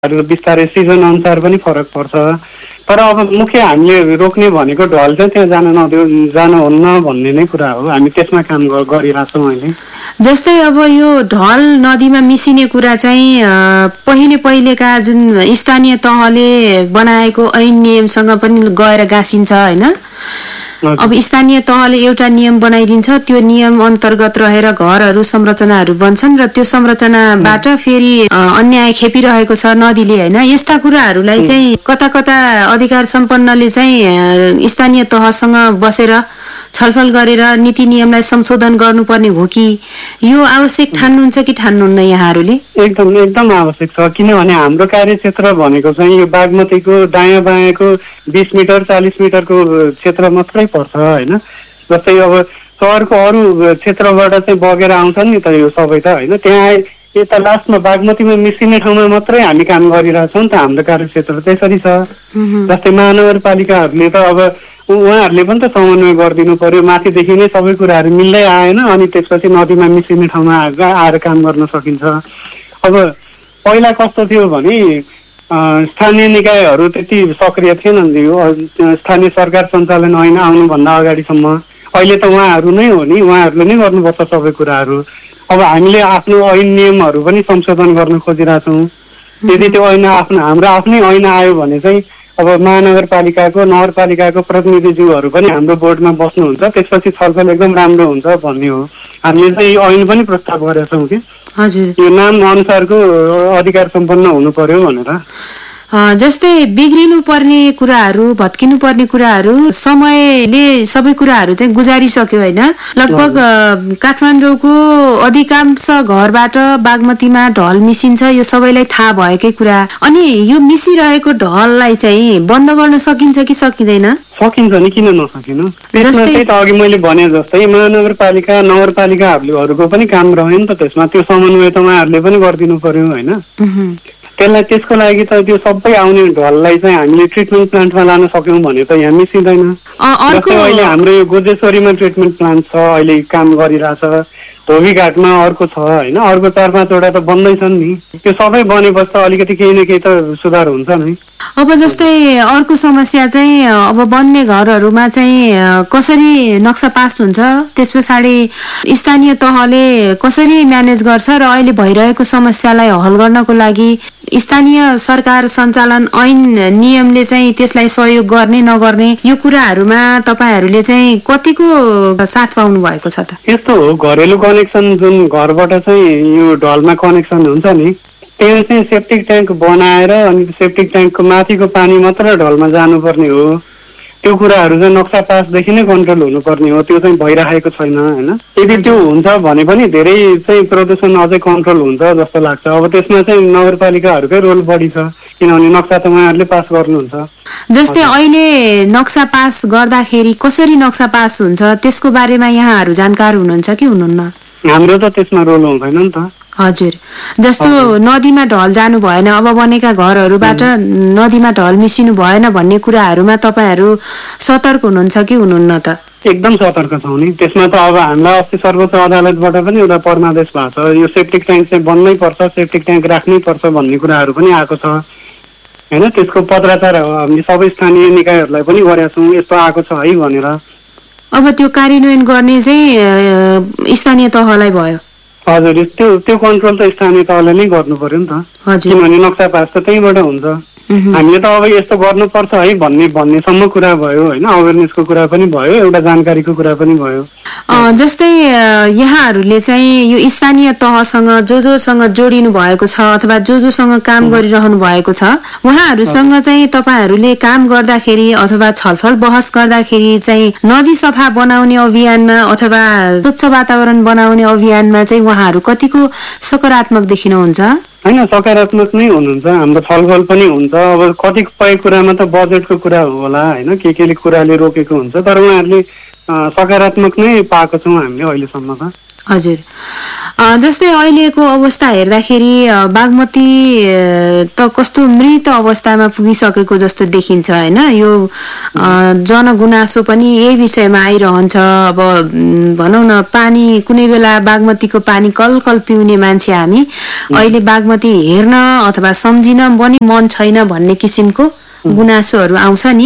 बिस्तारै सिजन अनुसार पनि फरक पर्छ। तर अब मुख्य हामीले रोक्ने भनेको ढल चाहिँ त्यहाँ जानुहुन्न भन्ने नै कुरा हो। हामी त्यसमा काम गरिरहेछौँ अहिले। जस्तै अब यो ढल नदीमा मिसिने कुरा चाहिँ पहिलेका जुन स्थानीय तहले बनाएको ऐन नियमसँग पनि गएर गाँसिन्छ हैन। अब स्थानीय तहले एउटा नियम बनाइदिन्छ, त्यो नियम अन्तर्गत रहेर घरहरू संरचनाहरू बन्छन् र त्यो संरचनाबाट फेरि अन्याय खेपिरहेको छ नदीले हैन। यस्ता कुराहरूलाई चाहिँ कता कता अधिकार सम्पन्नले चाहिँ स्थानीय तहसँग बसेर छलफल गरेर नीति नियमलाई संशोधन गर्नुपर्ने हो कि यो आवश्यक ठान्नुहुन्छ कि ठान्नुहुन्न यहाँहरूले? एकदम आवश्यक छ। किनभने हाम्रो कार्यक्षेत्र भनेको चाहिँ यो बागमतीको दायाँ बायाँको 20 मिटर 40 मिटरको क्षेत्र मात्रै पर्छ हैन। जस्तै अब सहरको अरू क्षेत्रबाट चाहिँ बगेर आउँछन् नि त यो सबै त हैन। त्यहाँ यता लास्टमा बागमतीमा मिसिने ठाउँमा मात्रै हामी काम गरिरहेछौँ नि त। हाम्रो कार्यक्षेत्र त्यसरी छ। जस्तै महानगरपालिकाहरूले त अब उहाँहरूले पनि त समन्वय गरिदिनु पर्यो। माथिदेखि नै सबै कुराहरू मिल्दै आएन अनि त्यसपछि नदीमा मिसिने ठाउँमा आएर काम गर्न सकिन्छ। अब पहिला कस्तो थियो भने स्थानीय निकायहरू त्यति सक्रिय थिएनन्। स्थानीय सरकार सञ्चालन ऐन आउनुभन्दा अगाडिसम्म। अहिले त उहाँहरू नै हो नि, उहाँहरूले नै गर्नुपर्छ सबै कुराहरू। अब हामीले आफ्नो ऐन नियमहरू पनि संशोधन गर्न खोजिरहेछौँ। यदि त्यो ऐन हाम्रो आफ्नै ऐन आयो भने चाहिँ अब महानगरपालिकाको नगरपालिकाको प्रतिनिधिज्यूहरू पनि हाम्रो बोर्डमा बस्नुहुन्छ, त्यसपछि छलफल एकदम राम्रो हुन्छ भन्ने हो। हामीले चाहिँ ऐन पनि प्रस्ताव गरेका छौँ कि यो नाम अनुसारको अधिकार सम्पन्न हुनु पर्यो भनेर। जस्तै बिग्रिनु पर्ने कुराहरू, भत्किनु पर्ने कुराहरू समयले सबै कुराहरू चाहिँ गुजारिसक्यो हैन। लगभग काठमाडौँको अधिकांश घरबाट बागमतीमा ढल मिसिन्छ, यो सबैलाई थाहा भएकै कुरा। अनि यो मिसिरहेको ढललाई चाहिँ बन्द गर्न सकिन्छ कि सकिँदैन? सकिन्छ नि, किन नसकिनु। त्यसमा चाहिँ त अघि मैले भने जस्तै महानगरपालिका नगरपालिकाहरूको पनि काम रह्यो नि त। त्यसमा त्यो समन्वय त उहाँहरूले पनि गरिदिनु पर्यो हैन। त्यसको लागि त त्यो सबै आउने ढललाई चाहिँ हामीले ट्रिटमेन्ट प्लान्टमा लान सक्यौँ भने त यहाँ मिसिँदैन। जस्तै अहिले हाम्रो यो गोजेश्वरीमा ट्रिटमेन्ट प्लान्ट छ, अहिले काम गरिरहेछ। धोबीघाटमा अर्को छ हैन। अर्को 4-5 वटा त बन्दैछन् नि। त्यो सबै बनेपछि त अलिकति केही न केही त सुधार हुन्छ नि। अब जस्तै अर्को समस्या चाहिँ अब बन्ने घरहरूमा चाहिँ कसरी नक्सा पास हुन्छ, त्यस पछाडि स्थानीय तहले कसरी म्यानेज गर्छ र अहिले भइरहेको समस्यालाई हल गर्नको लागि स्थानीय सरकार सञ्चालन ऐन नियमले चाहिँ त्यसलाई सहयोग गर्ने नगर्ने यो कुराहरूमा तपाईहरूले चाहिँ कतिको साथ पाउनु भएको छ त? यस्तो हो, घरेलु कनेक्सन जुन घरबाट चाहिँ यो ढलमा कनेक्सन हुन्छ नि, त्यहाँ चाहिँ सेप्टिक ट्याङ्क बनाएर अनि सेप्टिक ट्याङ्कको माथिको पानी मात्र ढलमा जानुपर्ने हो। त्यो कुराहरू चाहिँ नक्सा पासदेखि नै कन्ट्रोल हुनुपर्ने हो। त्यो चाहिँ भइरहेको छैन हैन। यदि त्यो हुन्छ भने पनि धेरै चाहिँ प्रदूषण अझै कन्ट्रोल हुन्छ जस्तो लाग्छ। अब त्यसमा चाहिँ नगरपालिकाहरूकै रोल बढी छ, किनभने नक्सा त उहाँहरूले पास गर्नुहुन्छ। जस्तै अहिले नक्सा पास गर्दाखेरि कसरी नक्सा पास हुन्छ त्यसको बारेमा यहाँहरू जानकार हुनुहुन्छ कि हुनुहुन्न? हाम्रो त त्यसमा रोल हुँदैन नि त। हजुर, जस्तो नदीमा ढल जानु भएन, अब बनेका घरहरूबाट नदीमा ढल मिसिनु भएन भन्ने कुराहरूमा तपाईहरू सतर्क हुनुहुन्छ कि हुनुहुन्न त? एकदम सतर्क छौँ नि। त्यसमा त अब हामीलाई अस्ति सर्वोच्च अदालतबाट पनि एउटा परमादेश भएको छ। यो सेप्टिक ट्याङ्क चाहिँ बन्नै पर्छ, सेप्टिक ट्याङ्क राख्नै पर्छ भन्ने कुराहरू पनि आएको छ हैन। त्यसको पत्राचार हामीले सबै स्थानीय निकायहरूलाई पनि गरेका छौँ, यस्तो आएको छ है भनेर। अब त्यो कार्यान्वयन गर्ने चाहिँ स्थानीय तहलाई भयो? हजुर, त्यो कन्ट्रोल त स्थानीय तहले नै गर्नु पर्यो नि त। किनभने नक्सा पास त त्यहीँबाट हुन्छ। हामीले त अब यस्तो गर्नुपर्छ है भन्नेसम्म कुरा भयो हैन। अवेरनेसको कुरा पनि भयो, एउटा जानकारीको कुरा पनि भयो। जस्तै यहाँहरूले चाहिँ यो स्थानीय तहसँग जोसँग जोडिनु भएको छ अथवा जोसँग काम गरिरहनु भएको छ उहाँहरूसँग चाहिँ तपाईहरूले काम गर्दाखेरि अथवा छलफल बहस गर्दाखेरि चाहिँ नदी सफा बनाउने अभियानमा अथवा स्वच्छ वातावरण बनाउने अभियानमा चाहिँ उहाँहरू कतिको सकारात्मक देखिनुहुन्छ? हैन, सकारात्मक नै हुनुहुन्छ। हाम्रो छलफल पनि हुन्छ। अब कतिपय कुरामा त बजेटको कुरा होला हैन, केले कुराले रोकेको हुन्छ, तर उहाँहरूले सकारात्मक नै पाएको छौँ हामीले अहिलेसम्म त। हजुर, जस्तै अहिलेको अवस्था हेर्दाखेरि बागमती त कस्तो मृत अवस्थामा पुगिसकेको जस्तो देखिन्छ होइन। यो जनगुनासो पनि यही विषयमा आइरहन्छ। अब भनौँ न, पानी कुनै बेला बागमतीको पानी कल पिउने मान्छे हामी अहिले बागमती हेर्न अथवा सम्झिन पनि मन छैन भन्ने किसिमको गुनासोहरू आउँछ नि।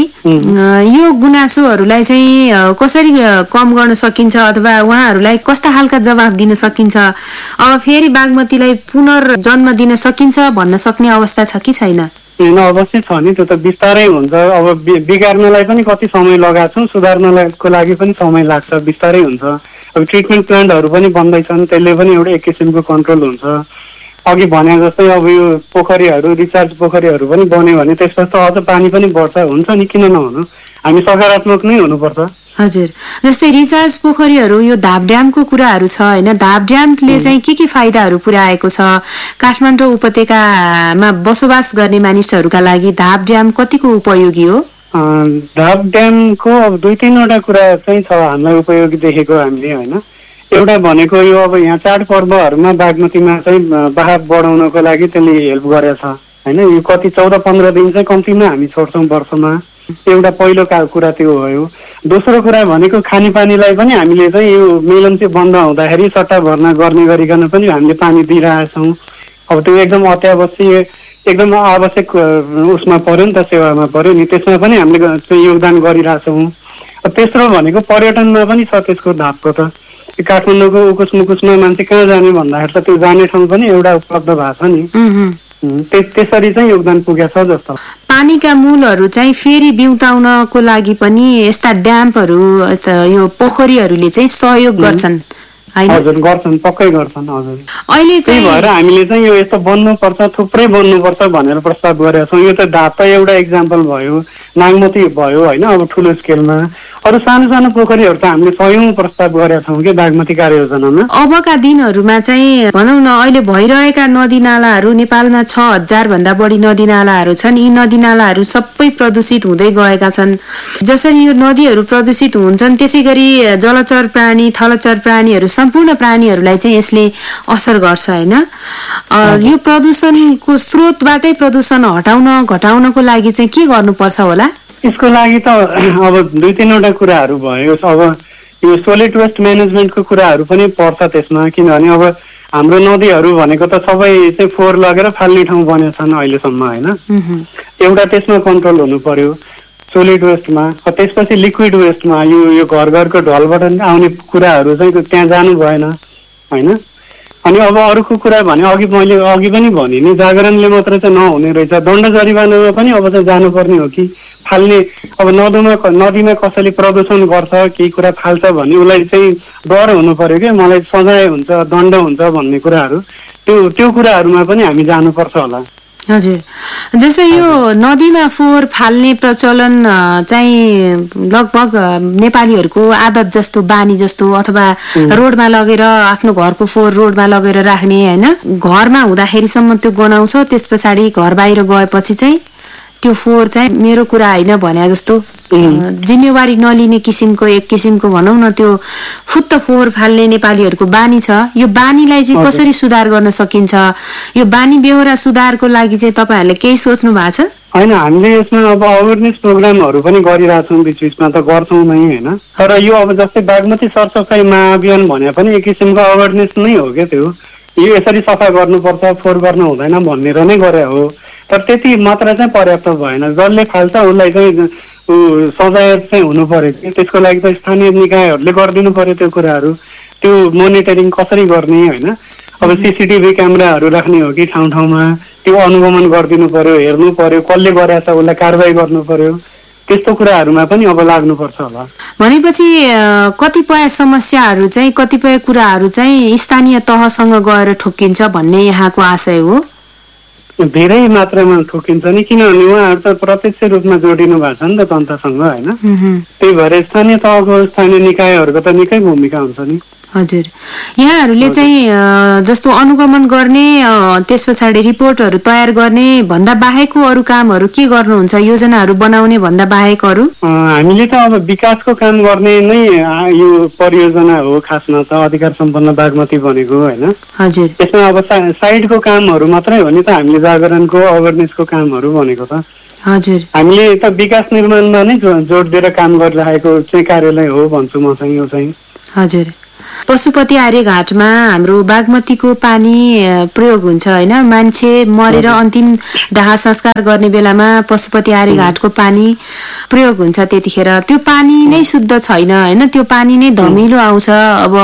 यो गुनासोहरूलाई चाहिँ कसरी कम गर्न सकिन्छ अथवा उहाँहरूलाई कस्ता खालका जवाफ दिन सकिन्छ? अब फेरि बागमतीलाई पुनर्जन्म दिन सकिन्छ भन्न सक्ने अवस्था छ कि छैन? अवश्य छ नि, त्यो त बिस्तारै हुन्छ। अब बिगार्नलाई पनि कति समय लगाएको छौँ, सुधार्नको लागि पनि समय लाग्छ, बिस्तारै हुन्छ। अब ट्रिटमेन्ट प्लान्टहरू पनि बन्दैछन्, त्यसले पनि एउटा एक किसिमको कन्ट्रोल हुन्छ। अघि भने जस्तै अब यो पोखरीहरू, रिचार्ज पोखरीहरू पनि बन्यो भने त्यसपछि अझ पानी पनि बढ्छ, हुन्छ नि, किन नहुनु? हामी सकारात्मक नै हुनुपर्छ। हजुर, जस्तै रिचार्ज पोखरीहरू, यो धाप ड्यामको कुराहरू छ होइन। धाप ड्यामले चाहिँ के फाइदाहरू पुर्याएको छ काठमाडौँ उपत्यकामा बसोबास गर्ने मानिसहरूका लागि? धाप ड्याम कतिको उपयोगी हो? धाप ड्यामको अब 2-3वटा कुरा चाहिँ छ हामीलाई उपयोगी देखेको हामीले होइन। एउटा भनेको यो अब यहाँ चाडपर्वहरूमा बागमतीमा चाहिँ बहाव बढाउनको लागि त्यसले हेल्प गरेछ होइन। यो कति 14-15 दिन चाहिँ कम्तीमा हामी छोड्छौँ वर्षमा। एउटा पहिलो कुरा त्यो भयो। दोस्रो कुरा भनेको खानेपानीलाई पनि हामीले चाहिँ यो मेलम्ची बन्द हुँदाखेरि सट्टा भर्ना गर्ने गरिकन पनि हामीले पानी दिइरहेछौँ। अब त्यो एकदम अत्यावश्यक, एकदम आवश्यक उसमा पर्यो नि त, सेवामा पर्यो नि, त्यसमा पनि हामीले योगदान गरिरहेछौँ। तेस्रो भनेको पर्यटनमा पनि छ त्यसको धापको त। काठमाडौँको उकुस मुकुसमा मान्छे कहाँ जाने भन्दाखेरि त त्यो जाने ठाउँ पनि एउटा उपलब्ध भएको छ नि। त्यसरी चाहिँ योगदान पुगेछ जस्तो। पानीका मूलहरू चाहिँ फेरि बिउताउनको लागि पनि यस्ता ड्याम्पहरू, यो पोखरीहरूले चाहिँ सहयोग गर्छन्। हजुर, गर्छन्, पक्कै गर्छन्। हजुर, अहिले चाहिँ भएर हामीले चाहिँ यो यस्तो बन्नुपर्छ, थुप्रै बन्नुपर्छ भनेर प्रस्ताव गरेका छौँ। यो त धाप एउटा इक्जाम्पल भयो, नागमती भयो होइन। अब ठुलो स्केलमा अरू सानो सानो पोखरीहरू त हामीले 100औं प्रस्ताव गरेका छौँ कि बागमती कार्ययोजनामा। अबका दिनहरूमा चाहिँ भनौँ न, अहिले भइरहेका नदीनालाहरू नेपालमा 6000 भन्दा बढी नदीनालाहरू छन्। यी नदीनालाहरू सबै प्रदूषित हुँदै गएका छन्। जसरी यो नदीहरू प्रदूषित हुन्छन् त्यसै गरी जलचर प्राणी, थलचर प्राणीहरू, सम्पूर्ण प्राणीहरूलाई चाहिँ यसले असर गर्छ होइन। यो प्रदूषणको स्रोतबाटै प्रदूषण घटाउनको लागि चाहिँ के गर्नुपर्छ होला? यसको लागि त अब 2-3वटा कुराहरू भयो। अब यो सोलिड वेस्ट म्यानेजमेन्टको कुराहरू पनि पर्छ त्यसमा, किनभने अब हाम्रो नदीहरू भनेको त सबै चाहिँ फोहोर लगेर फाल्ने ठाउँ बनेछन् अहिलेसम्म होइन। एउटा त्यसमा कन्ट्रोल हुनु पर्यो सोलिड वेस्टमा। त्यसपछि लिक्विड वेस्टमा यो घर घरको ढलबाट आउने कुराहरू चाहिँ त्यहाँ जानु भएन होइन। अनि अब अरूको कुरा भने मैले अघि पनि भने नि, जागरणले मात्र चाहिँ नहुने रहेछ, दण्ड जरिवानामा पनि अब चाहिँ जानुपर्ने हो कि फाल्ने। अब नदीमा कसैले प्रदूषण गर्छ, केही कुरा फाल्छ भने उसलाई चाहिँ डर हुनु पर्यो कि मलाई सजाय हुन्छ, दण्ड हुन्छ भन्ने कुराहरू, त्यो कुराहरूमा पनि हामी जानुपर्छ होला। हजुर, जस्तै यो नदीमा फोहोर फाल्ने प्रचलन चाहिँ लगभग नेपालीहरूको आदत जस्तो, बानी जस्तो, अथवा रोडमा लगेर आफ्नो घरको फोहोर रोडमा लगेर राख्ने होइन। घरमा हुँदाखेरिसम्म त्यो गनाउँछ, त्यस पछाडि घर बाहिर गएपछि चाहिँ त्यो फोहोर चाहिँ मेरो कुरा होइन भने जस्तो जिम्मेवारी नलिने किसिमको, एक किसिमको भनौँ न, त्यो फुत्त फोहोर फाल्ने नेपालीहरूको बानी छ। यो बानीलाई चाहिँ कसरी सुधार गर्न सकिन्छ? यो बानी बेहोरा सुधारको लागि चाहिँ तपाईँहरूले केही सोच्नु भएको छ? होइन, हामीले यसमा अब अवेरनेस प्रोग्रामहरू पनि गरिरहेछौँ, बिचबिचमा त गर्छौँ नै होइन। तर यो अब जस्तै बागमती सरसफाइ महाअभियान भने पनि एक किसिमको अवेरनेस नै हो क्या। त्यो यो यसरी सफा गर्नुपर्छ, फोहोर गर्न हुँदैन भनेर नै गरे हो। तर त्यति मात्र चाहिँ पर्याप्त भएन। जसले फाल्छ उसलाई चाहिँ सजाय चाहिँ हुनु पर्यो कि। त्यसको लागि त स्थानीय निकायहरूले गरिदिनु पर्यो त्यो कुराहरू। त्यो मोनिटरिङ कसरी गर्ने होइन। अब CCTV क्यामेराहरू राख्ने हो कि ठाउँ ठाउँमा, त्यो अनुगमन गरिदिनु पर्यो, हेर्नु पर्यो, कसले गरेछ उसलाई कारवाही गर्नु पर्यो। त्यस्तो कुराहरूमा पनि अब लाग्नुपर्छ होला। भनेपछि कतिपय समस्याहरू चाहिँ, कतिपय कुराहरू चाहिँ स्थानीय तहसँग गएर ठोकिन्छ भन्ने यहाँको आशय हो? धेरै मात्रामा ठोकिन्छ नि, किनभने उहाँहरू त प्रत्यक्ष रूपमा जोडिनु भएको छ नि त तन्त्रसँग होइन। त्यही भएर स्थानीय तहको स्थानीय निकायहरूको त निकै भूमिका हुन्छ नि। हजुर, यहाँहरूले चाहिँ जस्तो अनुगमन गर्ने त्यस पछाडि रिपोर्टहरू तयार गर्ने भन्दा बाहेकको अरू कामहरू के गर्नुहुन्छ? योजनाहरू बनाउने भन्दा बाहेक अरू? हामीले त अब विकासको काम गर्ने नै यो परियोजना हो खासमा त, अधिकार सम्पन्न बागमती भनेको होइन। हजुर, त्यसमा अब साइडको कामहरू मात्रै हो नि त, हामीले जागरणको अवेरनेसको कामहरू भनेको त। हजुर, हामीले त विकास निर्माणमा नै जोड दिएर काम गरिरहेको चाहिँ कार्यालय हो भन्छु म चाहिँ यो चाहिँ। हजुर, पशुपति आर्यघाटमा हाम्रो बागमतीको पानी प्रयोग हुन्छ होइन? मान्छे मरेर अन्तिम दाह संस्कार गर्ने बेलामा पशुपति आर्यघाटको पानी प्रयोग हुन्छ। त्यतिखेर त्यो पानी नै शुद्ध छैन होइन? त्यो पानी नै धमिलो आउँछ, अब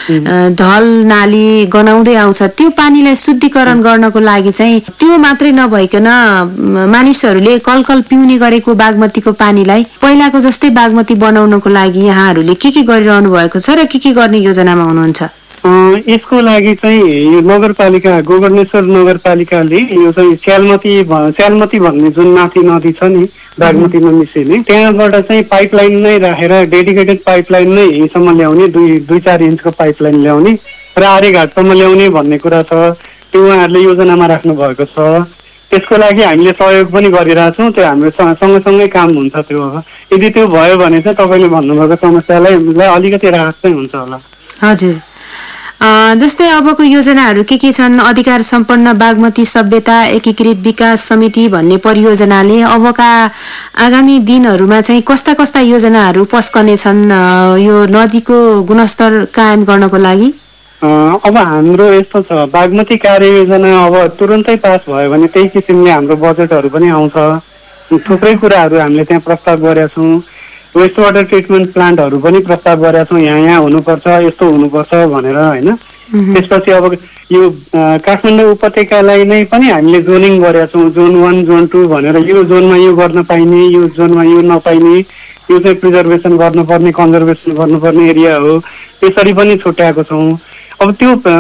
ढल नाली गनाउँदै आउँछ। त्यो पानीलाई शुद्धिकरण गर्नको लागि चाहिँ त्यो मात्रै नभइकन मानिसहरूले कलकल पिउने गरेको बागमतीको पानीलाई पहिलाको जस्तै बागमती बनाउनको लागि यहाँहरूले के गरिरहनु भएको छ र के गर्ने योजनामा हुनुहुन्छ? यसको लागि चाहिँ यो नगरपालिका गोकर्णेश्वर नगरपालिकाले यो चाहिँ स्यालमती भन्ने जुन माथि नदी छ नि बागमतीमा मिसिने, त्यहाँबाट चाहिँ पाइपलाइन नै राखेर डेडिकेटेड पाइपलाइन नै यहीँसम्म ल्याउने, 2-4 इन्चको पाइपलाइन ल्याउने र आर्यघाटसम्म ल्याउने भन्ने कुरा छ। त्यो उहाँहरूले योजनामा राख्नु भएको छ। त्यसको लागि हामीले सहयोग पनि गरिरहेछौँ। त्यो हाम्रो सँगसँगै काम हुन्छ। त्यो अब यदि त्यो भयो भने चाहिँ तपाईँले भन्नुभएको समस्यालाई अलिकति राहत चाहिँ हुन्छ होला। हजुर, जस्तै अबको योजनाहरू के छन्? अधिकार सम्पन्न बागमती सभ्यता एकीकृत विकास समिति भन्ने परियोजनाले अबका आगामी दिनहरूमा चाहिँ कस्ता कस्ता योजनाहरू पस्कने छन् यो नदीको गुणस्तर कायम गर्नको लागि? अब हाम्रो यस्तो छ, बागमती कार्ययोजना अब तुरन्तै पास भयो भने त्यही किसिमले हाम्रो बजेटहरू पनि आउँछ। थुप्रै कुराहरू हामीले त्यहाँ प्रस्ताव गरेका छौँ। वेस्ट वाटर ट्रिटमेन्ट प्लान्टहरू पनि प्रस्ताव गरेका छौँ, यहाँ हुनुपर्छ, यस्तो हुनुपर्छ भनेर होइन। त्यसपछि अब यो काठमाडौँ उपत्यकालाई नै पनि हामीले जोनिङ गरेका छौँ, जोन 1 जोन 2 भनेर। यो जोनमा यो गर्न पाइने, यो जोनमा यो नपाइने, यो चाहिँ प्रिजर्भेसन गर्नुपर्ने, कन्जर्भेसन गर्नुपर्ने एरिया हो, त्यसरी पनि छुट्याएको छौँ। अब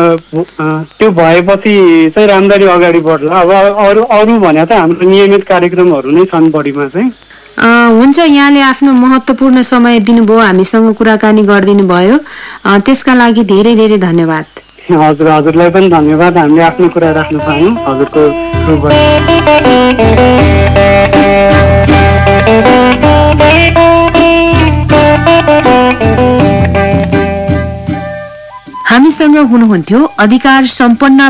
त्यो भएपछि चाहिँ राम्ररी अगाडि बढ्ला। अब अरू भने त हाम्रो नियमित कार्यक्रमहरू नै छन् बढीमा चाहिँ। हुन्छ, यहाँले आफ्नो महत्त्वपूर्ण समय दिनुभयो, हामीसँग कुराकानी गरिदिनु भयो, त्यसका लागि धेरै धेरै धन्यवाद। हजुरलाई पनि धन्यवाद, हामीले आफ्नो कुरा राख्न पायौँ हजुरको थ्रुबाट। हामीसँग हुनुहुन्थ्यो अधिकार सम्पन्न